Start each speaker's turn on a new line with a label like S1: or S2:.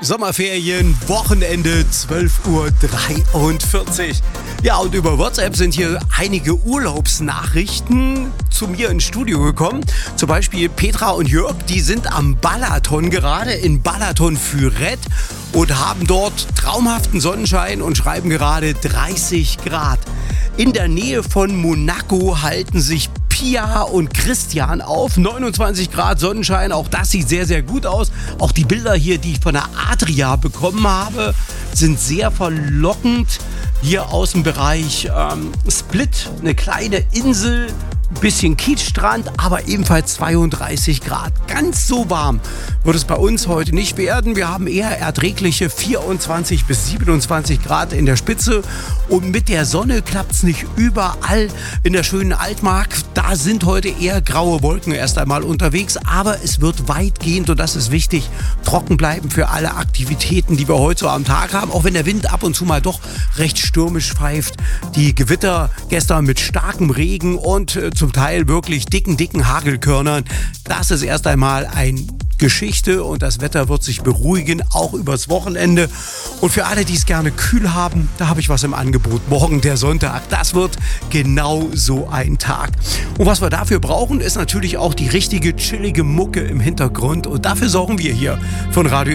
S1: Sommerferien, Wochenende, 12:43 Uhr. Ja, und über WhatsApp sind hier einige Urlaubsnachrichten zu mir ins Studio gekommen. Zum Beispiel Petra und Jörg, die sind am Balaton gerade, in Balaton Füreth und haben dort traumhaften Sonnenschein und schreiben gerade 30 Grad. In der Nähe von Monaco halten sich Pia und Christian auf. 29 Grad Sonnenschein, auch das sieht sehr, sehr gut aus. Auch die Bilder hier, die ich von der Adria bekommen habe, sind sehr verlockend. Hier aus dem Bereich Split, eine kleine Insel, ein bisschen Kiezstrand, aber ebenfalls 32 Grad. Ganz so warm wird es bei uns heute nicht werden. Wir haben eher erträgliche 24 bis 27 Grad in der Spitze. Und mit der Sonne klappt es nicht überall in der schönen Altmark. Da sind heute eher graue Wolken erst einmal unterwegs. Aber es wird weitgehend, und das ist wichtig, trocken bleiben für alle Aktivitäten, die wir heute so am Tag haben. Auch wenn der Wind ab und zu mal doch recht stürmisch pfeift. Die Gewitter gestern mit starkem Regen und zum Teil wirklich dicken Hagelkörnern. Das ist erst einmal eine Geschichte und das Wetter wird sich beruhigen, auch übers Wochenende. Und für alle, die es gerne kühl haben, da habe ich was im Angebot. Morgen der Sonntag, das wird genau so ein Tag. Und was wir dafür brauchen, ist natürlich auch die richtige chillige Mucke im Hintergrund. Und dafür sorgen wir hier von Radio